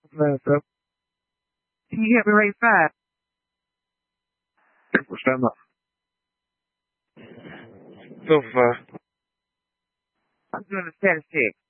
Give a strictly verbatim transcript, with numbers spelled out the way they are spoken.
What's up? Can you help me raise five? Stand up. Go for five. I'm doing a status check.